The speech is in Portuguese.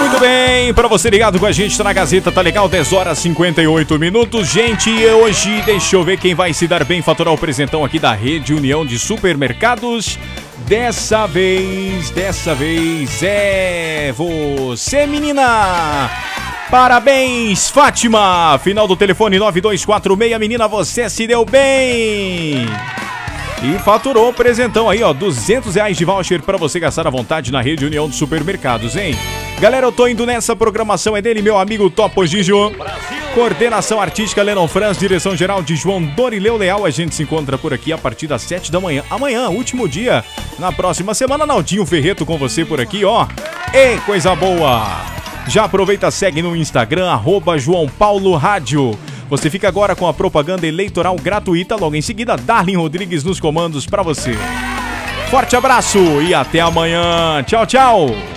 Muito bem, pra você ligado com a gente, tá na Gazeta, tá legal? 10 horas e 58 minutos. Gente, hoje, deixa eu ver quem vai se dar bem, faturar o presentão aqui da Rede União de Supermercados. Dessa vez é você, menina! Parabéns, Fátima! Final do telefone 9246, menina, você se deu bem! E faturou o presentão aí, ó, R$200 de voucher pra você gastar à vontade na Rede União de Supermercados, hein? Galera, eu tô indo nessa programação, é dele, meu amigo Topo Gigio. Coordenação artística Lennon Franz, direção geral de João Dorileu Leal. A gente se encontra por aqui a partir das 7 da manhã. Amanhã, último dia, na próxima semana, Naldinho Ferreto com você por aqui, ó. E coisa boa! Já aproveita, segue no Instagram, @JoãoPauloRádio. Você fica agora com a propaganda eleitoral gratuita. Logo em seguida, Darlin Rodrigues nos comandos pra você. Forte abraço e até amanhã. Tchau, tchau.